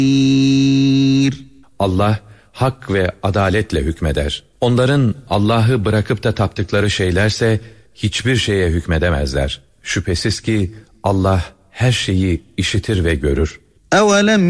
Allah hak ve adaletle hükmeder. Onların Allah'ı bırakıp da taptıkları şeylerse hiçbir şeye hükmedemezler. Şüphesiz ki Allah her şeyi işitir ve görür. أَوَلَمْ